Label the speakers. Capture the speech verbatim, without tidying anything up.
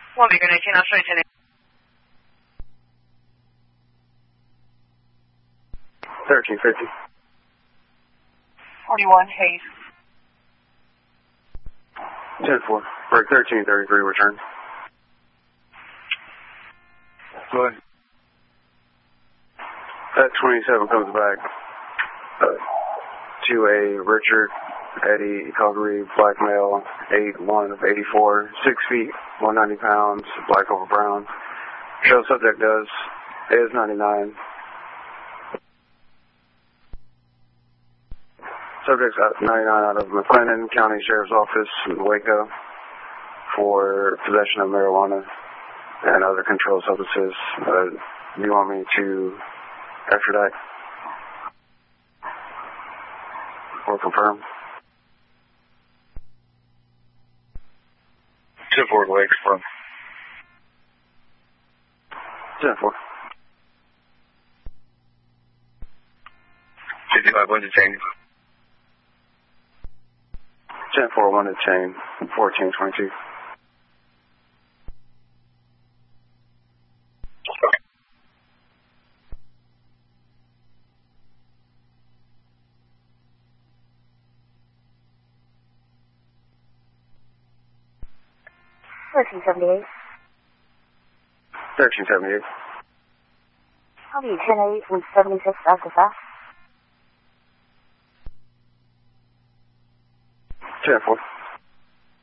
Speaker 1: one Beacon eighteen, I'll straight ten eight.
Speaker 2: thirteen fifty.
Speaker 1: forty-one, Hayes.
Speaker 2: ten four. Break thirteen thirty-three, return.
Speaker 3: Go ahead.
Speaker 2: That twenty-seven comes back uh, to a Richard Eddie Calgary, black male, eight one of eighty-four, six feet, one hundred ninety pounds, black over brown. Show subject does, is ninety-nine. Subject's at ninety-nine out of McLennan County Sheriff's Office in Waco for possession of marijuana and other controlled substances. Uh, do you want me to extradite or confirm?
Speaker 3: ten four, go ahead, confirm.
Speaker 2: ten four.
Speaker 3: fifty-five, one detained.
Speaker 2: ten four, one detained, fourteen twenty-two.
Speaker 4: thirteen seventy-eight.
Speaker 2: thirteen seventy-eight.
Speaker 4: I'll be ten eight with seventy-six after fast.
Speaker 2: ten four.